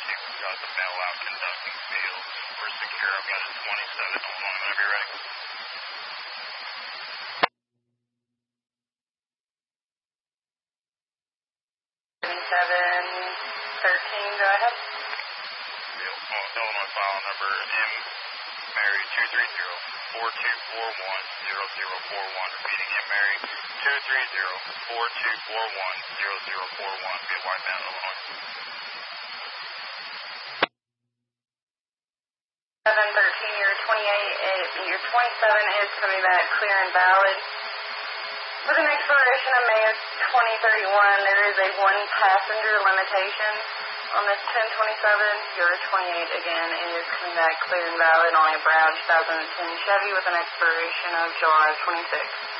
got the bailout conducting field. We're secure. I've got a 27 on one whenever you're ready. 713, go ahead. Illinois file number M. Mary 230-4241-0041. Repeating M. Mary 230-4241-0041 via Whitetown, Illinois. 713, your 28, your 27 is coming back clear and valid. With an expiration of May of 2031, there is a one-passenger limitation on this 1027. Your 28 again is coming back clear and valid on a brown 2010 Chevy with an expiration of July 26.